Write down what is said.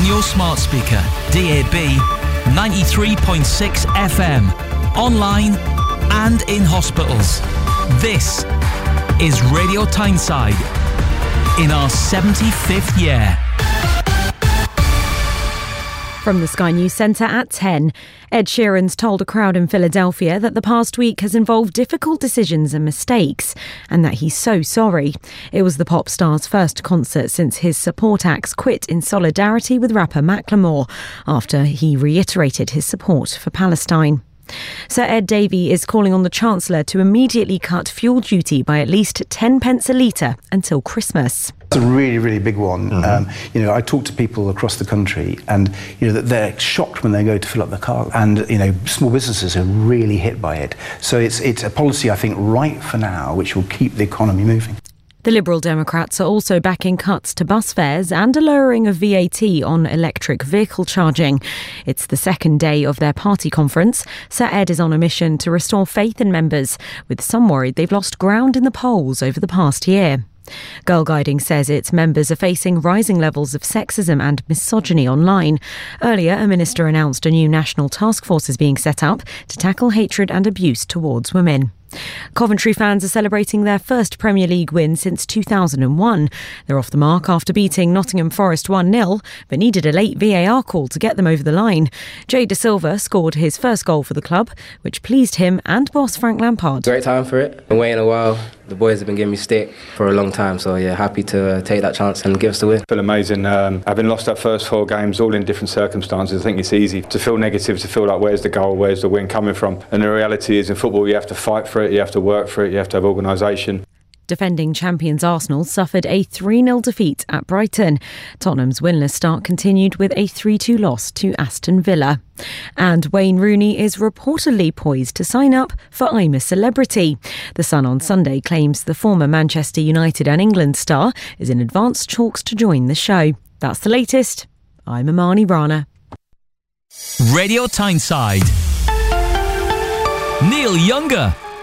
on your smart speaker, DAB, 93.6 FM, online and in hospitals. This is Radio Tyneside in our 75th year. From the Sky News Centre at 10, Ed Sheeran's told a crowd in Philadelphia that the past week has involved difficult decisions and mistakes, and that he's so sorry. It was the pop star's first concert since his support acts quit in solidarity with rapper Macklemore after he reiterated his support for Palestine. Sir Ed Davey is calling on the Chancellor to immediately cut fuel duty by at least 10 pence a litre until Christmas. It's a really, really big one. I talk to people across the country and, that they're shocked when they go to fill up the car. And, small businesses are really hit by it. So it's a policy, I think, right for now, which will keep the economy moving. The Liberal Democrats are also backing cuts to bus fares and a lowering of VAT on electric vehicle charging. It's the second day of their party conference. Sir Ed is on a mission to restore faith in members, with some worried they've lost ground in the polls over the past year. Girl Guiding says its members are facing rising levels of sexism and misogyny online. Earlier, a minister announced a new national task force is being set up to tackle hatred and abuse towards women. Coventry fans are celebrating their first Premier League win since 2001. They're off the mark after beating Nottingham Forest 1-0, but needed a late VAR call to get them over the line. Jay Da Silva scored his first goal for the club, which pleased him and boss Frank Lampard. Great time for it. Been waiting a while. The boys have been giving me stick for a long time, so happy to take that chance and give us the win. I feel amazing. Having lost our first 4 games, all in different circumstances, I think it's easy to feel negative, to feel like where's the goal, where's the win coming from. And the reality is in football you have to fight for it, you have to work for it, you have to have organisation. Defending champions Arsenal suffered a 3-0 defeat at Brighton. Tottenham's winless start continued with a 3-2 loss to Aston Villa. And Wayne Rooney is reportedly poised to sign up for I'm a Celebrity. The Sun on Sunday claims the former Manchester United and England star is in advanced talks to join the show. That's the latest. I'm Amani Rana. Radio Tyneside. Neil Younger.